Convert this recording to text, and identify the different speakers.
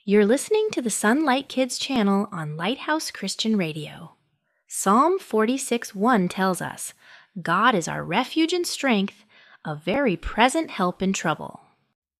Speaker 1: You're listening to the Sunlight Kids channel on Lighthouse Christian Radio. Psalm 46:1 tells us, God is our refuge and strength, a very present help in trouble.